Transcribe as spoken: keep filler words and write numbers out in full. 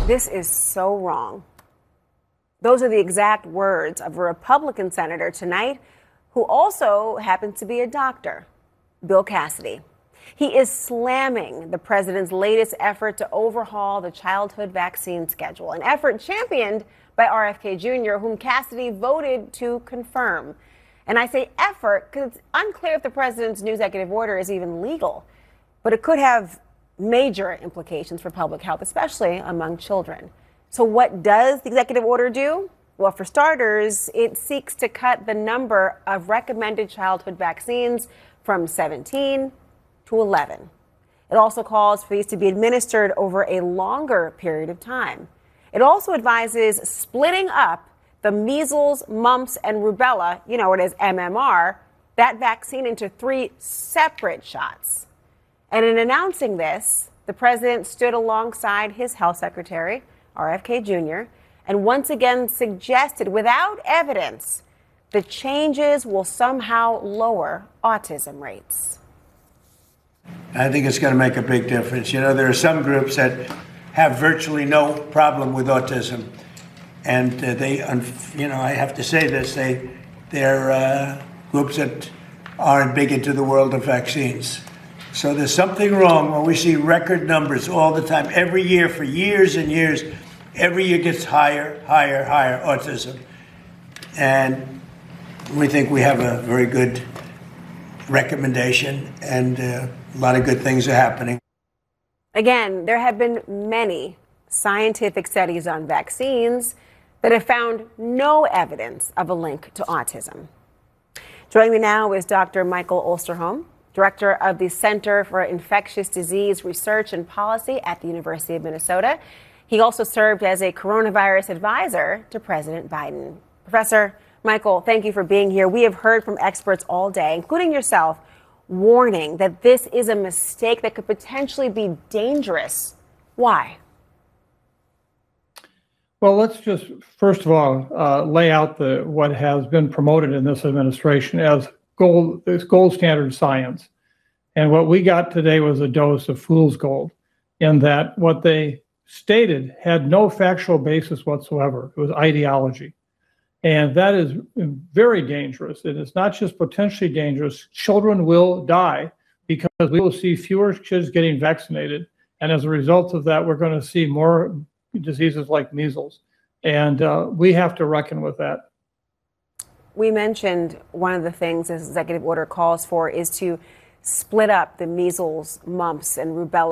This is so wrong. Those are the exact words of a Republican senator tonight who also happens to be a doctor, Bill Cassidy. He is slamming the president's latest effort to overhaul the childhood vaccine schedule, an effort championed by R F K Junior, whom Cassidy voted to confirm. And I say effort because it's unclear if the president's new executive order is even legal, but it could have major implications for public health, especially among children. So what does the executive order do? Well, for starters, it seeks to cut the number of recommended childhood vaccines from seventeen to eleven. It also calls for these to be administered over a longer period of time. It also advises splitting up the measles, mumps, and rubella, you know it as M M R, that vaccine into three separate shots. And in announcing this, the president stood alongside his health secretary, R F K Junior, and once again suggested without evidence the changes will somehow lower autism rates. I think it's going to make a big difference. You know, there are some groups that have virtually no problem with autism. And uh, they, you know, I have to say this, they, they're uh, groups that aren't big into the world of vaccines. So there's something wrong when we see record numbers all the time, every year for years and years. Every year gets higher, higher, higher autism. And we think we have a very good recommendation, and uh, a lot of good things are happening. Again, there have been many scientific studies on vaccines that have found no evidence of a link to autism. Joining me now is Doctor Michael Osterholm, director of the Center for Infectious Disease Research and Policy at the University of Minnesota. He also served as a coronavirus advisor to President Biden. Professor Michael, thank you for being here. We have heard from experts all day, including yourself, warning that this is a mistake that could potentially be dangerous. Why? Well, let's just, first of all, uh, lay out the what has been promoted in this administration as gold, this gold standard science. And what we got today was a dose of fool's gold, in that what they stated had no factual basis whatsoever. It was ideology. And that is very dangerous. And it's not just potentially dangerous. Children will die because we will see fewer kids getting vaccinated. And as a result of that, we're going to see more diseases like measles. And uh, we have to reckon with that. We mentioned one of the things this executive order calls for is to split up the measles, mumps, and rubella